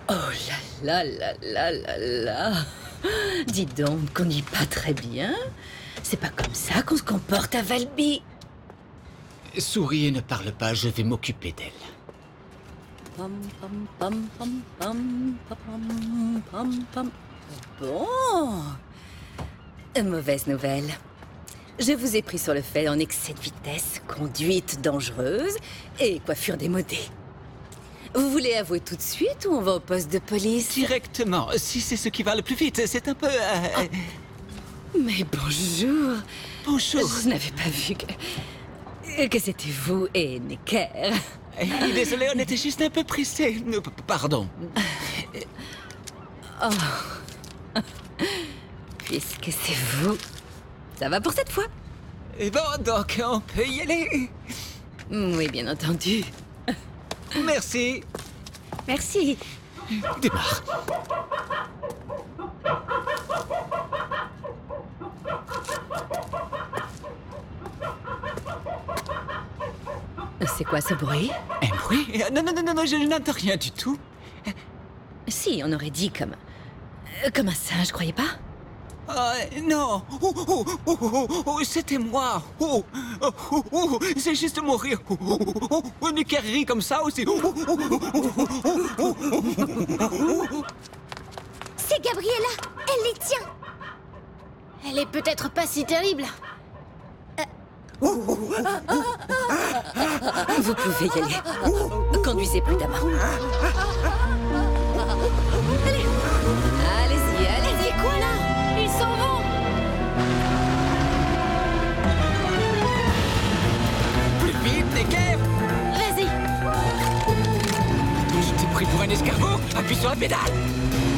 Oh là là là là là là. Dis donc, on conduit pas très bien. C'est pas comme ça qu'on se comporte à Valby. Souris et ne parle pas, je vais m'occuper d'elle. Pam, pam, pam, pam, pam, pam, pam, pam. Bon. Mauvaise nouvelle. Je vous ai pris sur le fait en excès de vitesse, conduite dangereuse et coiffure démodée. Vous voulez avouer tout de suite ou on va au poste de police? Directement, si c'est ce qui va le plus vite, c'est un peu... Mais bonjour. Bonjour. Je n'avais pas vu que c'était vous et Necker. Désolé, on était juste un peu pressés. Pardon. Puisque c'est vous, ça va pour cette fois? Et bon, donc on peut y aller. Oui, bien entendu. Merci. Merci. Démarre. C'est quoi ce bruit? Un bruit? Non, non, non, non, je n'entends rien du tout. Si, on aurait dit comme un singe, croyez pas? Non. C'était moi. C'est juste mourir. Une carrière comme ça aussi. C'est Gabriella. Elle les tient. Elle est peut-être pas si terrible. Vous pouvez y aller. Conduisez prudemment. Allez-y, allez-y. C'est quoi là? Ils s'en vont. Plus vite, Necker. Vas-y. Je t'ai pris pour un escargot. Appuie sur la pédale.